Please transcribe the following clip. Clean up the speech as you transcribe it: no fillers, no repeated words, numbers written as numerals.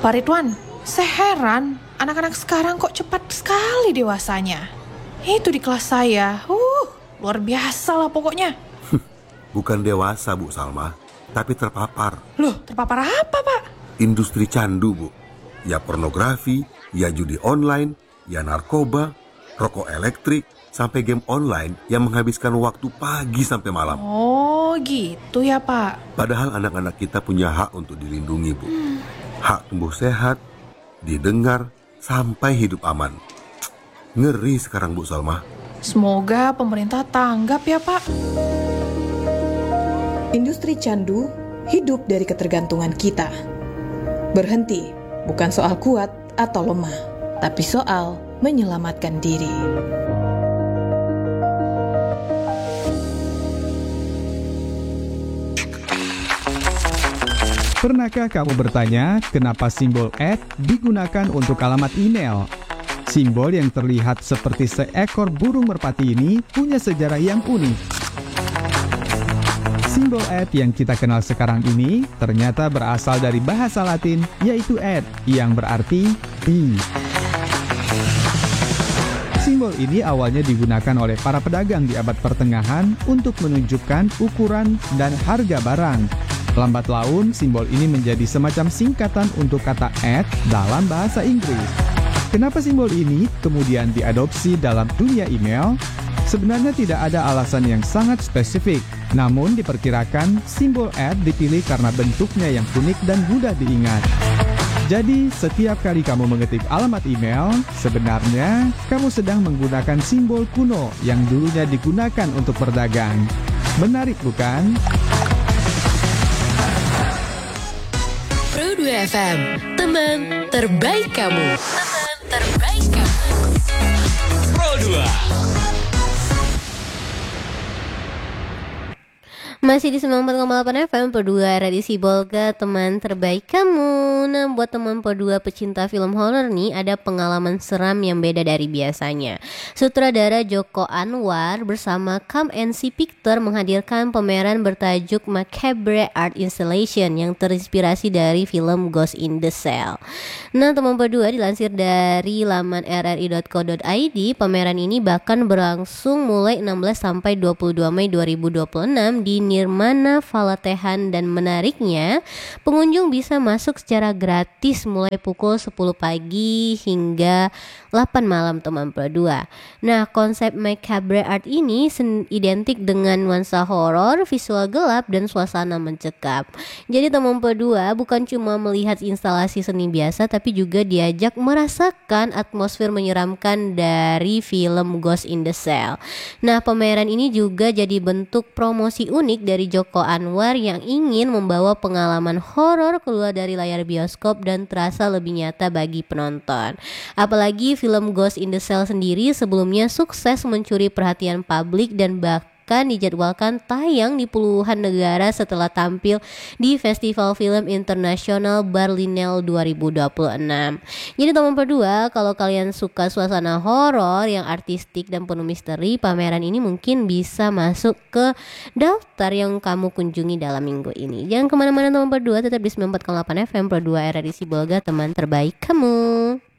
Pak Ridwan, saya heran anak-anak sekarang kok cepat sekali dewasanya. Itu di kelas saya, luar biasa lah pokoknya. Bukan dewasa, Bu Salma, tapi terpapar. Loh, terpapar apa, Pak? Industri candu, Bu. Ya pornografi, ya judi online, ya narkoba, rokok elektrik, sampai game online yang menghabiskan waktu pagi sampai malam. Oh, gitu ya, Pak. Padahal anak-anak kita punya hak untuk dilindungi, Bu. Hak tumbuh sehat, didengar, sampai hidup aman. Ngeri sekarang, Bu Salma. Semoga pemerintah tanggap ya, Pak. Industri candu hidup dari ketergantungan kita. Berhenti bukan soal kuat atau lemah, tapi soal menyelamatkan diri. Pernahkah kamu bertanya kenapa simbol digunakan untuk alamat email? Simbol yang terlihat seperti seekor burung merpati ini punya sejarah yang unik. Simbol yang kita kenal sekarang ini ternyata berasal dari bahasa Latin, yaitu yang berarti bee. Simbol ini awalnya digunakan oleh para pedagang di abad pertengahan untuk menunjukkan ukuran dan harga barang. Lambat laun, simbol ini menjadi semacam singkatan untuk kata dalam bahasa Inggris. Kenapa simbol ini kemudian diadopsi dalam dunia email? Sebenarnya tidak ada alasan yang sangat spesifik, namun diperkirakan simbol dipilih karena bentuknya yang unik dan mudah diingat. Jadi, setiap kali kamu mengetik alamat email, sebenarnya kamu sedang menggunakan simbol kuno yang dulunya digunakan untuk berdagang. Menarik bukan? Pro 2 FM, teman terbaik kamu. Teman terbaik kamu. Pro 2. Masih di 94,8 FM Pro 2 Radio Sibolga, teman terbaik kamu. Nah, buat teman Pro 2 pecinta film horor nih, ada pengalaman seram yang beda dari biasanya. Sutradara Joko Anwar bersama Come and See Picture menghadirkan pameran bertajuk Macabre Art Installation yang terinspirasi dari film Ghost in the Shell. Nah, teman Pro 2, dilansir dari laman rri.co.id, pameran ini bahkan berlangsung mulai 16 sampai 22 Mei 2026 di Nirmana Falatehan, dan menariknya pengunjung bisa masuk secara gratis mulai pukul 10 pagi hingga 8 malam, teman Pro 2. Nah, konsep Macabre Art ini identik dengan nuansa horor, visual gelap, dan suasana mencekam. Jadi teman Pro 2 bukan cuma melihat instalasi seni biasa, tapi juga diajak merasakan atmosfer menyeramkan dari film Ghost in the Shell. Nah, pameran ini juga jadi bentuk promosi unik dari Joko Anwar yang ingin membawa pengalaman horor keluar dari layar bioskop dan terasa lebih nyata bagi penonton. Apalagi film Ghost in the Shell sendiri sebelumnya sukses mencuri perhatian publik dan bahkan dijadwalkan tayang di puluhan negara setelah tampil di Festival Film Internasional Berlinale 2026. Jadi teman berdua, kalau kalian suka suasana horor yang artistik dan penuh misteri, pameran ini mungkin bisa masuk ke daftar yang kamu kunjungi dalam minggu ini. Jangan kemana-mana teman berdua, tetap di 94,8 FM Pro 2 RRI Sibolga, teman terbaik kamu.